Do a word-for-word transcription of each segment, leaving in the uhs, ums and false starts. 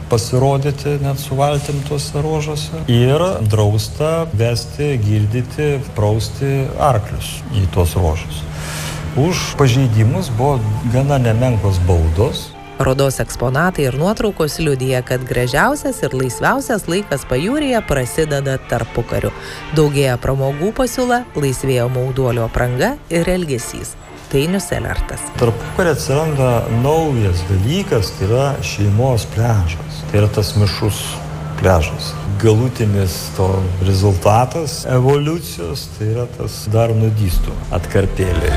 pasirodyti net su valtim tuose ruožuose. Ir drausta vesti, girdyti, prausti arklius į tuos ruožus. Už pažeidimus buvo gana nemenkos baudos. Parodos eksponatai ir nuotraukos liudija, kad gražiausias ir laisviausias laikas pajūryje prasideda tarpukariu. Daugėja pramogų pasiūla, laisvėjo mauduolio apranga ir elgesys. Dainius Elertas. Tarpukarį atsiranda naujas dalykas, tai yra šeimos pliažas. Tai yra tas mišrus pliažas. Galutinis to rezultatas evoliucijos, tai yra tas dar nudystų atkarpėlė.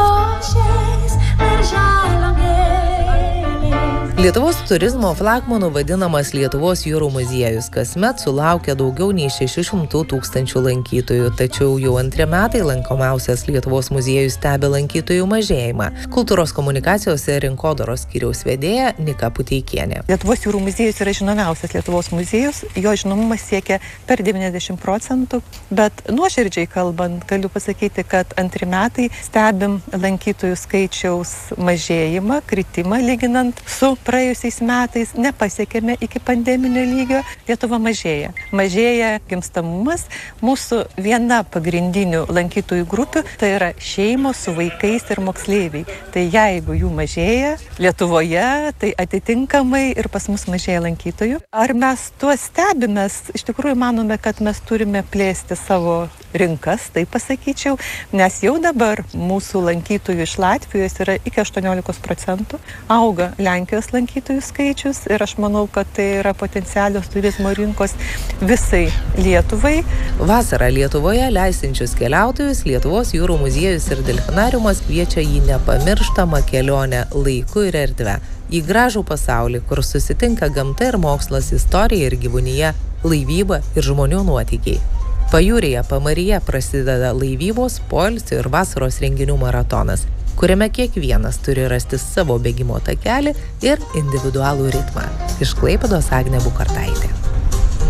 Lietuvos turizmo flagmanu vadinamas Lietuvos jūrų muziejus kasmet sulaukia daugiau nei šešių šimtų tūkstančių lankytojų, tačiau jau antri metai lankomiausias Lietuvos muziejus stebi lankytojų mažėjimą. Kultūros komunikacijos ir rinkodaros skyriaus vedėja Nika Puteikienė. Lietuvos jūrų muziejus yra žinomiausias Lietuvos muziejus, jo žinomumas siekia per devyniasdešimt procentų, bet nuoširdžiai kalbant, galiu pasakyti, kad antri metai stebim lankytojų skaičiaus mažėjimą, kritimą lyginant su praėjusiais metais, nepasiekėme iki pandeminio lygio, Lietuva mažėja. Mažėja gimstamumas, mūsų viena pagrindinių lankytojų grupių, tai yra šeimos su vaikais ir moksleiviai. Tai jeigu jų mažėja Lietuvoje, tai atitinkamai ir pas mus mažėja lankytojų. Ar mes tuo stebimės? Iš tikrųjų manome, kad mes turime plėsti savo rinkas, tai pasakyčiau, nes jau dabar mūsų lankytojų iš Latvijos yra iki aštuoniolikos procentų, auga Lenkijos lankytojų skaičius ir aš manau, kad tai yra potencialios turizmo rinkos visai Lietuvai. Vasarą Lietuvoje leisinčius keliautojus Lietuvos jūrų muziejus ir delfinariumas kviečia į nepamirštamą kelionę laiku ir erdve. Į gražų pasaulį, kur susitinka gamta ir mokslas, istorija ir gyvūnija, laivyba ir žmonių nuotykiai. Pajūryje Pamaryje prasideda laivybos, poilsio ir vasaros renginių maratonas, kuriame kiekvienas turi rasti savo bėgimo takelį ir individualų ritmą. Iš Klaipėdos Agnė Bukartaitė.